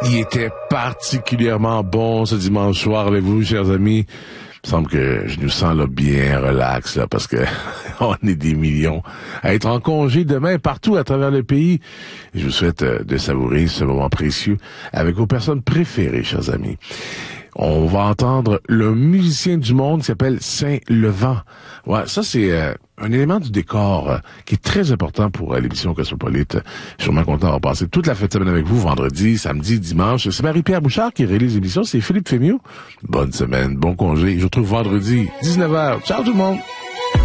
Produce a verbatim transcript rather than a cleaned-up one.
Il était particulièrement bon ce dimanche soir avec vous, chers amis. Il me semble que je nous sens là bien relax, là, parce que on est des millions à être en congé demain partout à travers le pays. Je vous souhaite euh, de savourer ce moment précieux avec vos personnes préférées, chers amis. On va entendre le musicien du monde qui s'appelle Saint-Levant. Ouais, ça c'est euh, un élément du décor euh, qui est très important pour euh, l'émission Cosmopolite. Je suis sûrement content d'avoir passé toute la fête de semaine avec vous, vendredi, samedi, dimanche. C'est Marie-Pierre Bouchard qui réalise l'émission, c'est Philippe Fémiot. Bonne semaine, bon congé. Je vous retrouve vendredi, dix-neuf heures. Ciao tout le monde!